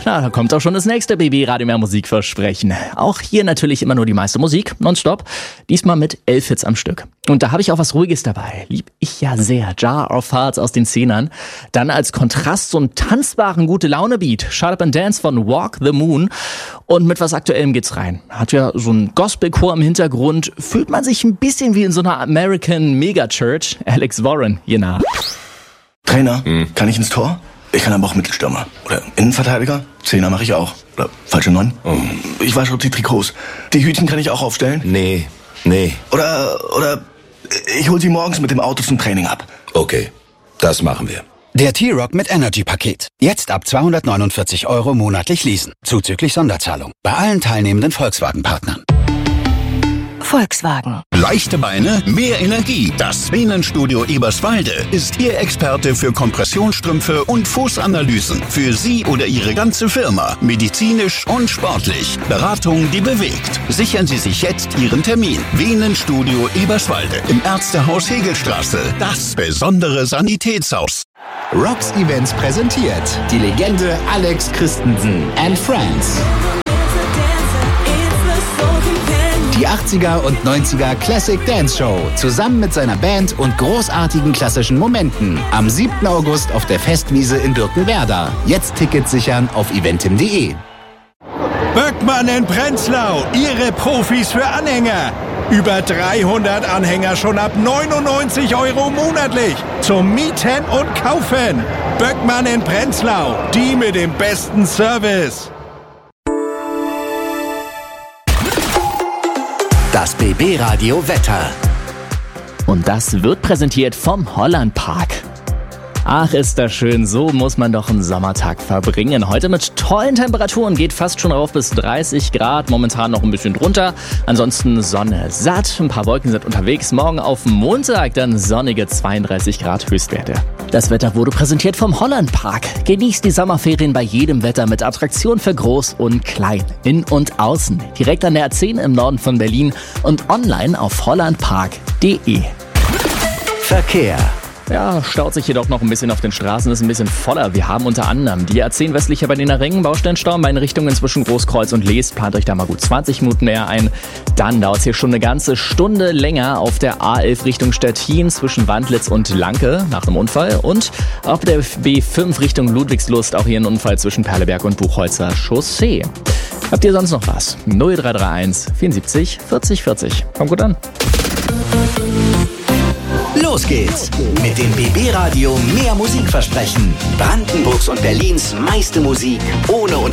Na, da kommt auch schon das nächste BB Radio Mehr Musikversprechen. Auch hier natürlich immer nur die meiste Musik, nonstop. Diesmal mit 11 Hits am Stück. Und da habe ich auch was Ruhiges dabei. Lieb ich ja sehr. Jar of Hearts aus den 10ern. Dann als Kontrast so einen tanzbaren Gute-Laune-Beat. Shut Up and Dance von Walk the Moon. Und mit was Aktuellem geht's rein. Hat ja so einen Gospelchor im Hintergrund. Fühlt man sich ein bisschen wie in so einer American Megachurch. Alex Warren hier nach. Trainer, kann ich ins Tor? Ich kann aber auch Mittelstürmer. Oder Innenverteidiger. Zehner mache ich auch. Oder falsche 9. Ich wasche die Trikots. Die Hütchen kann ich auch aufstellen? Nee. Oder ich hol sie morgens mit dem Auto zum Training ab. Okay, das machen wir. Der T-Rock mit Energy-Paket. Jetzt ab 249 € monatlich leasen. Zuzüglich Sonderzahlung. Bei allen teilnehmenden Volkswagen-Partnern. Volkswagen. Leichte Beine, mehr Energie. Das Venenstudio Eberswalde ist Ihr Experte für Kompressionsstrümpfe und Fußanalysen. Für Sie oder Ihre ganze Firma. Medizinisch und sportlich. Beratung, die bewegt. Sichern Sie sich jetzt Ihren Termin. Venenstudio Eberswalde im Ärztehaus Hegelstraße. Das besondere Sanitätshaus. Rocks Events präsentiert die Legende Alex Christensen and Friends. Die 80er und 90er Classic Dance Show zusammen mit seiner Band und großartigen klassischen Momenten. Am 7. August auf der Festwiese in Birkenwerder. Jetzt Tickets sichern auf eventim.de. Böckmann in Prenzlau, Ihre Profis für Anhänger. Über 300 Anhänger schon ab 99 € monatlich. Zum Mieten und Kaufen. Böckmann in Prenzlau, die mit dem besten Service. Das BB Radio Wetter. Und das wird präsentiert vom Holland Park. Ach, ist das schön, so muss man doch einen Sommertag verbringen. Heute mit tollen Temperaturen, geht fast schon rauf bis 30 Grad, momentan noch ein bisschen drunter. Ansonsten Sonne satt, ein paar Wolken sind unterwegs. Morgen auf Montag dann sonnige 32 Grad Höchstwerte. Das Wetter wurde präsentiert vom Holland Park. Genießt die Sommerferien bei jedem Wetter mit Attraktionen für Groß und Klein. In und außen, direkt an der A10 im Norden von Berlin und online auf hollandpark.de. Verkehr. Ja, staut sich jedoch noch ein bisschen auf den Straßen, ist ein bisschen voller. Wir haben unter anderem die A10 westlicher Berliner Ring, Baustellenstau in beiden Richtungen zwischen Großkreuz und Leest. Plant euch da mal gut 20 Minuten näher ein. Dann dauert es hier schon eine ganze Stunde länger auf der A11 Richtung Stettin zwischen Wandlitz und Lanke nach einem Unfall. Und auf der B5 Richtung Ludwigslust auch hier ein Unfall zwischen Perleberg und Buchholzer Chaussee. Habt ihr sonst noch was? 0331 74 40 40. Kommt gut an. Los geht's mit dem BB Radio Mehr Musikversprechen. Brandenburgs und Berlins meiste Musik ohne